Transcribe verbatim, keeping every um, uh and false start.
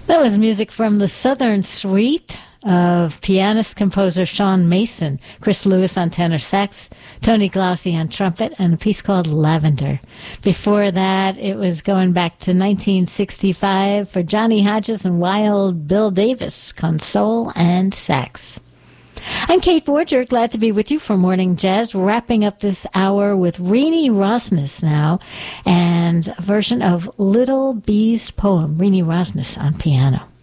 That was music from the Southern Suite of pianist-composer Sean Mason, Chris Lewis on tenor sax, Tony Glaucy on trumpet, and a piece called Lavender. Before that, it was going back to nineteen sixty-five for Johnny Hodges and Wild Bill Davis, console and sax. I'm Kate Borger, glad to be with you for Morning Jazz, wrapping up this hour with Renee Rosnes now, and a version of Little Bee's poem, Renee Rosnes on piano.